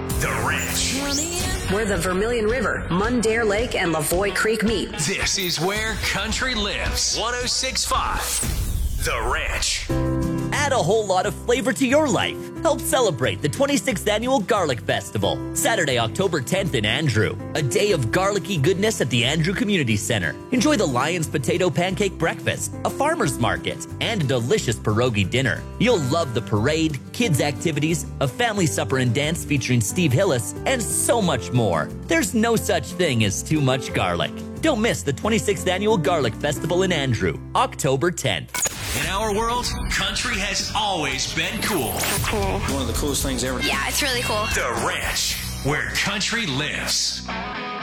The Ranch. Where the Vermilion River, Mundare Lake, and Lavoie Creek meet. This is where country lives. 106.5. The Ranch. Add a whole lot of flavor to your life. Help celebrate the 26th Annual Garlic Festival, Saturday, October 10th in Andrew. A day of garlicky goodness at the Andrew Community Center. Enjoy the Lion's Potato Pancake Breakfast, a farmer's market, and a delicious pierogi dinner. You'll love the parade, kids' activities, a family supper and dance featuring Steve Hillis, and so much more. There's no such thing as too much garlic. Don't miss the 26th Annual Garlic Festival in Andrew, October 10th. In our world, country has always been cool. Cool. One of the coolest things ever. Yeah, it's really cool. The Ranch, where country lives.